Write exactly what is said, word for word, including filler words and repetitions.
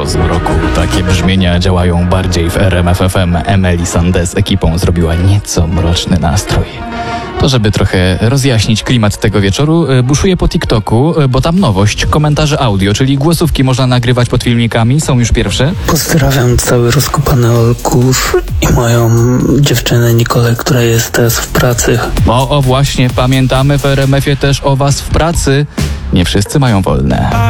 po zmroku. Takie brzmienia działają bardziej w R M F F M. Emeli Sandé z ekipą zrobiła nieco mroczny nastrój. To żeby trochę rozjaśnić klimat tego wieczoru, buszuję po TikToku, bo tam nowość, komentarze audio, czyli głosówki można nagrywać pod filmikami, są już pierwsze. Pozdrawiam cały rozkopany Olkus i moją dziewczynę Nikolę, która jest teraz w pracy. O, o właśnie, pamiętamy w R M F ie też o was w pracy. Nie wszyscy mają wolne.